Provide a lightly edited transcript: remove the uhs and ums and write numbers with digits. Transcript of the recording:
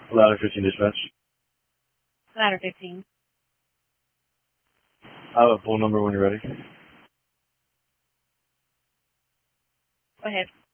Ladder 15 dispatch. Ladder 15. I have a phone number when you're ready. Go ahead.